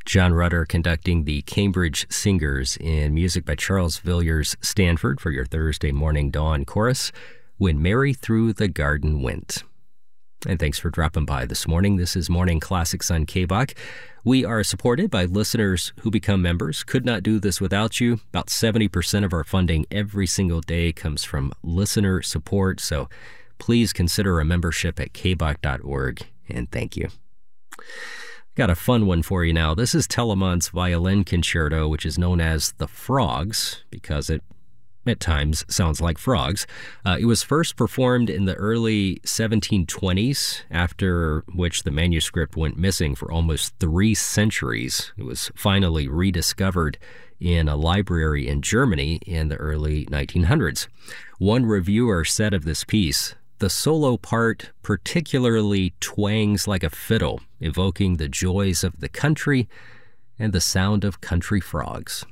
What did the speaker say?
John Rutter conducting the Cambridge Singers in music by Charles Villiers Stanford for your Thursday morning dawn chorus, When Mary Through the Garden Went. And thanks for dropping by this morning. This is Morning Classics on KBOC. We are supported by listeners who become members. Could not do this without you. About 70% of our funding every single day comes from listener support, so please consider a membership at kbok.org, and thank you. Got a fun one for you now. This is Telemann's Violin Concerto, which is known as The Frogs because it at times sounds like frogs. It was first performed in the early 1720s, after which the manuscript went missing for almost 3 centuries. It was finally rediscovered in a library in Germany in the early 1900s. One reviewer said of this piece, "The solo part particularly twangs like a fiddle, evoking the joys of the country and the sound of country frogs."